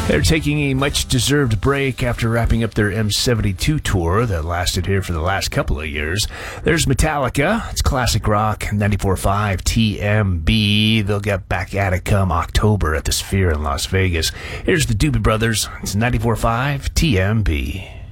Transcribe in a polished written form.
They're taking a much-deserved break after wrapping up their M72 tour that lasted here for the last couple of years. There's Metallica. It's classic rock, 94.5 TMB. They'll get back at it come October at the Sphere in Las Vegas. Here's the Doobie Brothers. It's 94.5 TMB.